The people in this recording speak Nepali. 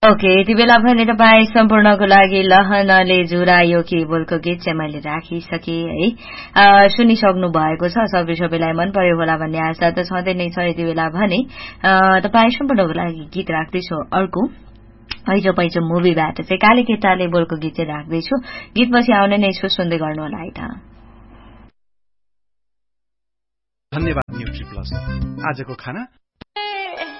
ओके, यति बेला भने तपाईँ सम्पूर्णको लागि लहनले जुरायो केवलको गीत चाहिँ मैले राखिसके है, सुनिसक्नु भएको छ। सबैलाई मन पर्यो होला भन्ने आशा त छँदै नै छ। यति बेला भने तपाईँ सम्पूर्णको लागि गीत राख्दैछु। अर्को हैचो पैचो मुभीबाट चाहिँ काले केटाले बोलको गीत चाहिँ राख्दैछु। गीतपछि आउने नै छु, सुन्दै गर्नु होला है त। धन्यवाद न्युट्री प्लस। आजको खाना